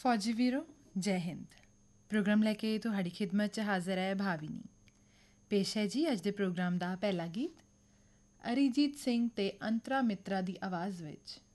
ਫੌਜੀ ਵੀਰੋ, ਜੈ ਹਿੰਦ। ਪ੍ਰੋਗਰਾਮ ਲੈ ਕੇ ਤੁਹਾਡੀ ਖਿਦਮਤ 'ਚ ਹਾਜ਼ਰ ਹੈ ਭਾਵਿਨੀ। ਪੇਸ਼ ਹੈ ਜੀ ਅੱਜ ਦੇ ਪ੍ਰੋਗਰਾਮ ਦਾ ਪਹਿਲਾ ਗੀਤ, ਅਰੀਜੀਤ ਸਿੰਘ ਤੇ ਅੰਤਰਾ ਮਿੱਤਰਾ ਦੀ ਆਵਾਜ਼ ਵਿੱਚ